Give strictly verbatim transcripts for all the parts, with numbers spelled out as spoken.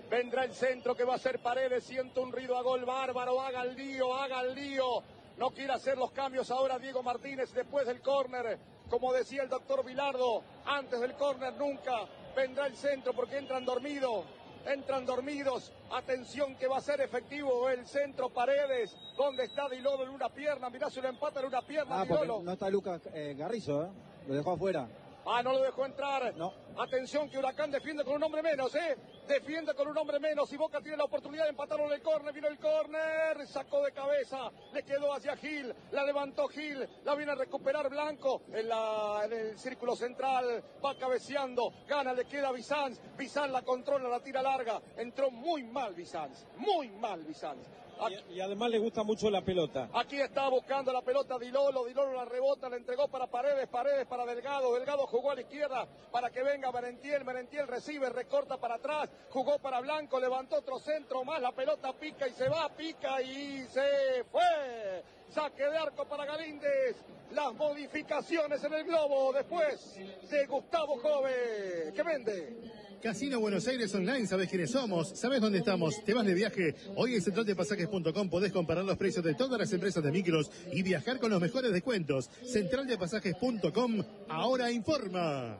Vendrá el centro que va a ser Paredes. Siento un ruido a gol bárbaro. Haga el lío, haga el lío. No quiere hacer los cambios ahora Diego Martínez después del córner. Como decía el doctor Vilardo, antes del córner nunca. Vendrá el centro porque entran dormidos. Entran dormidos. Atención que va a ser efectivo el centro Paredes. ¿Dónde está Dilolo en una pierna? Mirá si lo empata en una pierna. Ah, Dilolo. porque no está Lucas eh, Garrizo, ¿eh? Lo dejó afuera. Ah, no lo dejó entrar. No. Atención que Huracán defiende con un hombre menos, ¿eh? Defiende con un hombre menos y Boca tiene la oportunidad de empatarlo en el córner. Vino el córner, sacó de cabeza, le quedó hacia Gil, la levantó Gil, la viene a recuperar Blanco en, la, en el círculo central, va cabeceando, gana, le queda a Bizanz, Bizanz la controla, la tira larga, entró muy mal Bizanz, muy mal Bizanz. Y, y además le gusta mucho la pelota. Aquí está buscando la pelota Dilolo, Dilolo la rebota, la entregó para Paredes, Paredes para Delgado, Delgado jugó a la izquierda para que venga Merentiel, Merentiel recibe, recorta para atrás, jugó para Blanco, levantó otro centro más, la pelota pica y se va, pica y se fue. Saque de arco para Galíndez, las modificaciones en el globo después de Gustavo Jove, que vende. Casino Buenos Aires Online, sabes quiénes somos, sabes dónde estamos, te vas de viaje. Hoy en central de pasajes punto com podés comparar los precios de todas las empresas de micros y viajar con los mejores descuentos. central de pasajes punto com, ahora informa.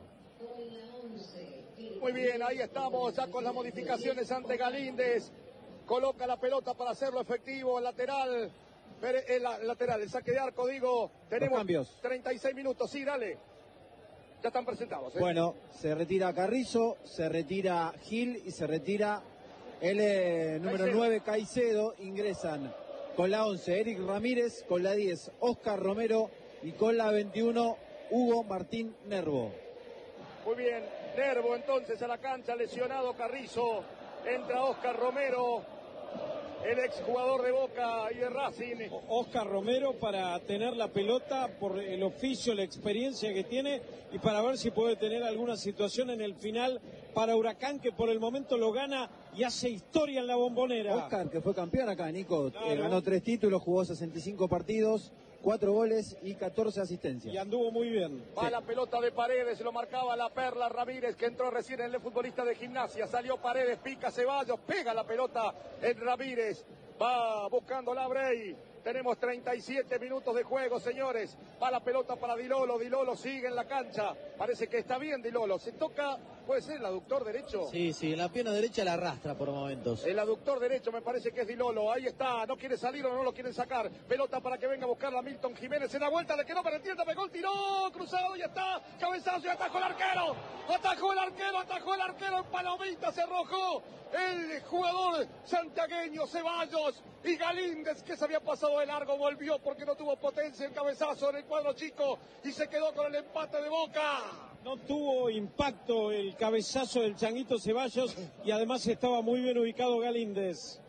Muy bien, ahí estamos ya con las modificaciones ante Galíndez. Coloca la pelota para hacerlo efectivo, el lateral, el lateral, el saque de arco, digo. Tenemos cambios. treinta y seis minutos, sí, dale. Ya están presentados, ¿eh? Bueno, se retira Carrizo, se retira Gil y se retira el eh, número Caicedo. nueve, Caicedo. Ingresan con la once, Eric Ramírez, con la diez, Oscar Romero y con la veintiuno, Hugo Martín Nervo. Muy bien, Nervo entonces a la cancha, lesionado Carrizo. Entra Oscar Romero, el exjugador de Boca y de Racing. Oscar Romero para tener la pelota por el oficio, la experiencia que tiene y para ver si puede tener alguna situación en el final para Huracán, que por el momento lo gana y hace historia en la Bombonera. Oscar, que fue campeón acá, Nico, Claro. eh, ganó tres títulos, jugó sesenta y cinco partidos, cuatro goles y catorce asistencias. Y anduvo muy bien. Va Sí. la pelota de Paredes, lo marcaba la Perla Ramírez, que entró recién en el futbolista de Gimnasia. Salió Paredes, pica Ceballos, pega la pelota en Ramírez. Va buscando la Brey. Tenemos treinta y siete minutos de juego, señores. Va la pelota para Dilolo. Dilolo sigue en la cancha. Parece que está bien Dilolo. Se toca, puede ser el aductor derecho. Sí, sí, la pierna derecha la arrastra por momentos. El aductor derecho me parece que es Dilolo. Ahí está, no quiere salir o no lo quieren sacar. Pelota para que venga a buscarla Milton Jiménez. Se da vuelta, le quedó para el tienda, pegó el tiró, cruzado, ya está. Cabezazo y atajó el arquero. Atajó el arquero, atajó el arquero en palomita, se arrojó el jugador santiagueño Ceballos. Y Galíndez, que se había pasado de largo, volvió porque no tuvo potencia el cabezazo en el cuadro chico y se quedó con el empate de Boca. No tuvo impacto el cabezazo del Changuito Ceballos y además estaba muy bien ubicado Galíndez.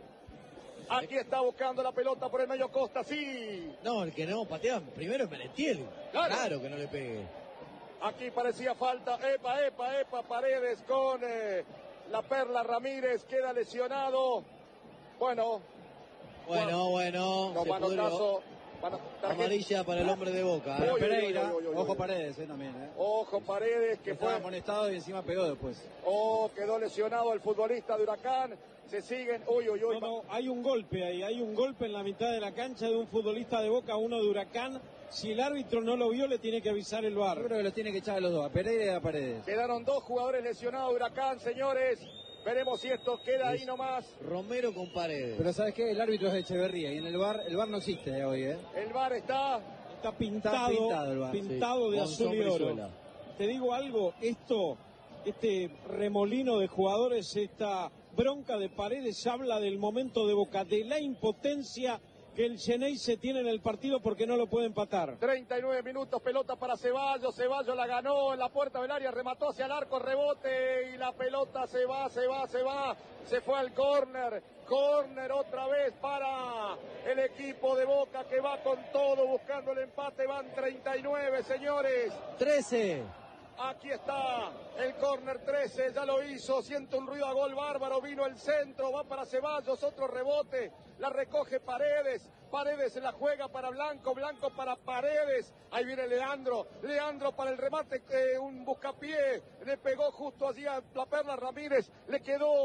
Aquí está buscando la pelota por el medio Costa, sí. No, el que no patea primero es Merentiel. Claro. Claro que no le pegue. Aquí parecía falta, epa, epa, epa, Paredes con eh, la Perla Ramírez, queda lesionado. Bueno, Bueno, bueno. no, se manotazo. pudrió. Mano, tarjeta. Amarilla para el hombre de Boca. ¿eh? Uy, uy, Pereira, uy, uy, uy, uy. ojo Paredes eh, también. Eh. Ojo Paredes, que Estaba fue. amonestado y encima pegó después. Oh, quedó lesionado el futbolista de Huracán. Se siguen. Uy, uy, uy. No, no, hay un golpe ahí, hay un golpe en la mitad de la cancha de un futbolista de Boca, uno de Huracán. Si el árbitro no lo vio, le tiene que avisar el V A R. Yo creo que los tiene que echar a los dos, a Pereira y a Paredes. Quedaron dos jugadores lesionados de Huracán, señores. Veremos si esto queda ahí nomás. Romero con Paredes. Pero ¿sabes qué? El árbitro es de Echeverría y en el V A R, el V A R no existe hoy, ¿eh? El V A R está. Está pintado, Está pintado el V A R, pintado sí, de con azul y sombra y oro. suela. Te digo algo, esto, este remolino de jugadores, esta bronca de Paredes habla del momento de Boca, de la impotencia que el Xeneize tiene en el partido porque no lo puede empatar. treinta y nueve minutos, pelota para Ceballos, Ceballos la ganó en la puerta del área, remató hacia el arco, rebote y la pelota se va, se va, se va, se fue al córner, córner otra vez para el equipo de Boca que va con todo buscando el empate, van treinta y nueve, señores. trece. Aquí está el córner trece, ya lo hizo, siente un ruido a gol bárbaro, vino el centro, va para Ceballos, otro rebote, la recoge Paredes, Paredes se la juega para Blanco, Blanco para Paredes, ahí viene Leandro, Leandro para el remate, eh, un buscapié, le pegó justo allí a la Perla Ramírez, le quedó